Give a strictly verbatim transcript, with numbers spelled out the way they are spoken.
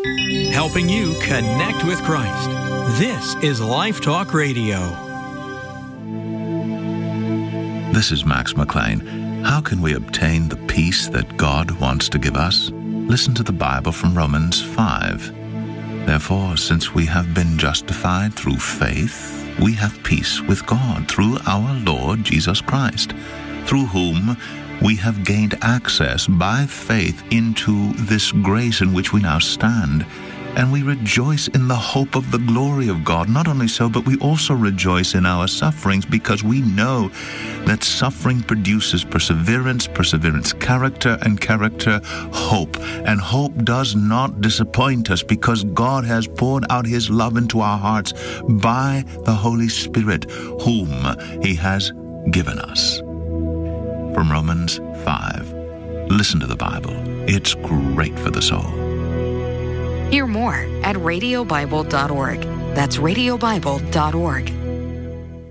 helping you connect with Christ. This is Life Talk Radio. This is Max McLean. How can we obtain the peace that God wants to give us? Listen to the Bible from Romans five. Therefore, since we have been justified through faith, we have peace with God through our Lord Jesus Christ, through whom we have gained access by faith into this grace in which we now stand. And we rejoice in the hope of the glory of God. Not only so, but we also rejoice in our sufferings, because we know that suffering produces perseverance, perseverance character, and character hope. And hope does not disappoint us, because God has poured out his love into our hearts by the Holy Spirit, whom he has given us. From Romans five. Listen to the Bible. It's great for the soul. Hear more at radio bible dot org. That's radio bible dot org.